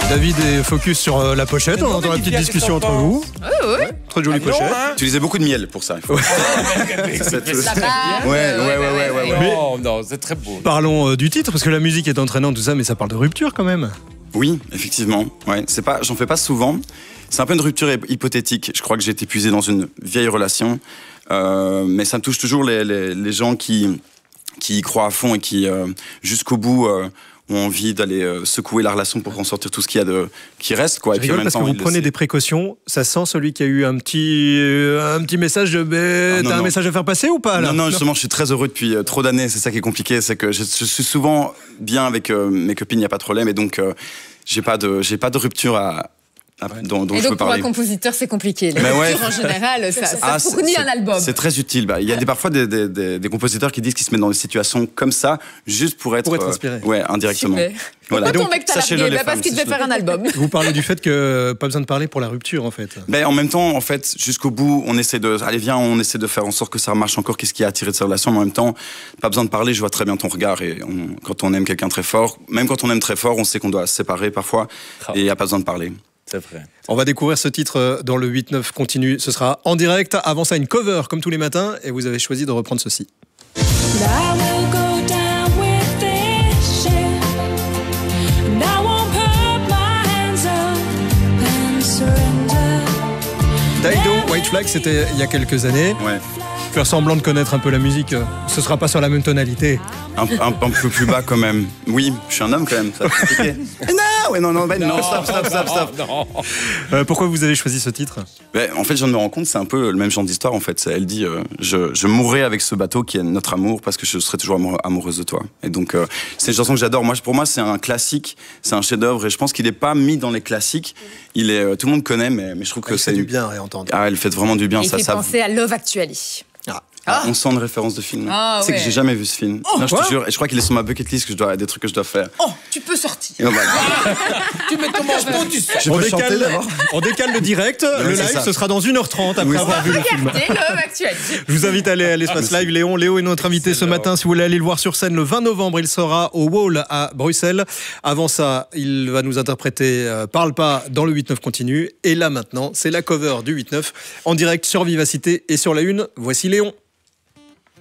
David est focus sur la pochette, on entend la petite discussion entre vous. Oui. Très jolie pochette. Tu utilisais beaucoup de miel pour ça. Il faut... Ouais. Non, c'est très beau. Parlons du titre, parce que la musique est entraînante, tout ça, mais ça parle de rupture quand même. Oui, effectivement. Ouais, j'en fais pas souvent. C'est un peu une rupture hypothétique. Je crois que j'ai été épuisé dans une vieille relation, mais ça me touche toujours les gens qui y croient à fond et qui, jusqu'au bout, ont envie d'aller secouer la relation pour en sortir tout ce qu'il y a qui reste, quoi. Je rigole parce que vous prenez des précautions. Ça sent celui qui a eu un petit message. T'as un message à faire passer ou pas là? Non, justement, je suis très heureux depuis trop d'années. C'est ça qui est compliqué, c'est que je suis souvent bien avec mes copines, il n'y a pas de problème, et donc j'ai pas de rupture dont je peux parler. Pour un compositeur, c'est compliqué. Les ruptures, en général, ça fournit un album. C'est très utile. Il y a parfois des compositeurs qui disent qu'ils se mettent dans des situations comme ça, juste pour être inspiré. Ouais, indirectement. Voilà. Pourquoi ton mec t'a largué? Parce qu'il devait faire un album. Vous parlez du fait que pas besoin de parler pour la rupture, en fait. En même temps, en fait, jusqu'au bout, on essaie de faire en sorte que ça marche encore. Qu'est-ce qui a attiré de cette relation? Mais en même temps, pas besoin de parler. Je vois très bien ton regard. Et quand on aime quelqu'un très fort, même quand on aime très fort, on sait qu'on doit se séparer parfois. Et il n'y a pas besoin de parler. C'est vrai. On va découvrir ce titre dans le 8-9 continu. Ce sera en direct. Avant ça, une cover comme tous les matins. Et vous avez choisi de reprendre ceci. Dido, White Flag, c'était il y a quelques années. Ouais. Faire semblant de connaître un peu la musique, ce sera pas sur la même tonalité. Un peu plus bas quand même. Oui, je suis un homme quand même, ça va être compliqué. Non, stop. Pourquoi vous avez choisi ce titre? En fait, je viens de me rendre compte, c'est un peu le même genre d'histoire en fait. Elle dit, je mourrai avec ce bateau qui est notre amour parce que je serai toujours amoureuse de toi. Et donc, c'est une chanson que j'adore. Pour moi, c'est un classique, c'est un chef-d'œuvre et je pense qu'il n'est pas mis dans les classiques. Tout le monde connaît, mais je trouve que c'est du bien à réentendre. Elle fait vraiment du bien. Il fait penser à Love Actually. On sent une référence de film. Tu sais que j'ai jamais vu ce film. Non, je te jure, et je crois qu'il est sur ma bucket list, des trucs que je dois faire. Oh, tu peux sortir. Tu mets ton manchement, tu sais. On décale le direct. Le live, ce sera dans 1h30 après avoir vu le film. Love Actually. Je vous invite à aller à l'espace live. Léo est notre invité ce matin. Si vous voulez aller le voir sur scène le 20 novembre, il sera au Wall à Bruxelles. Avant ça, il va nous interpréter Parle pas dans le 8-9 continu. Et là maintenant, c'est la cover du 8-9 en direct sur Vivacité et sur la Une. Voici Léon.